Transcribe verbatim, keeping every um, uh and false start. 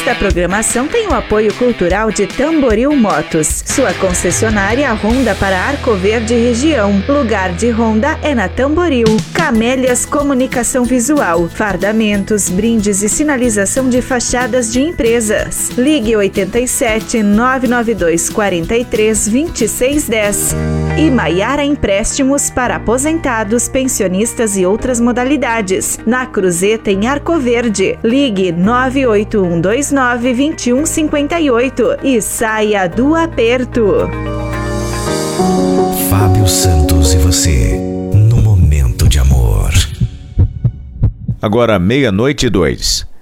Esta programação tem o apoio cultural de Tamboril Motos, sua concessionária Honda para Arco Verde região. Lugar de Honda é na Tamboril. Camélias Comunicação Visual, fardamentos, brindes e sinalização de fachadas de empresas. Ligue oitenta e sete, nove nove dois, quarenta e três, vinte e seis dez. E Maiara Empréstimos para aposentados, pensionistas e outras modalidades. Na Cruzeta, em Arco Verde. Ligue nove oito um dois nove, dois um cinco oito e saia do aperto. Fábio Santos e você, no momento de amor. Agora meia-noite e dois.